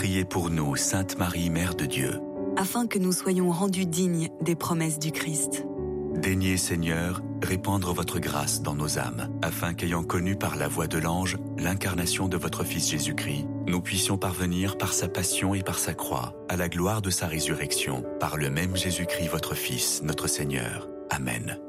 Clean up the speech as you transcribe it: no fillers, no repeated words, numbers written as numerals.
Priez pour nous, Sainte Marie, Mère de Dieu, afin que nous soyons rendus dignes des promesses du Christ. Daignez, Seigneur, répandre votre grâce dans nos âmes, afin qu'ayant connu par la voix de l'ange l'incarnation de votre Fils Jésus-Christ, nous puissions parvenir par sa passion et par sa croix à la gloire de sa résurrection, par le même Jésus-Christ votre Fils, notre Seigneur. Amen.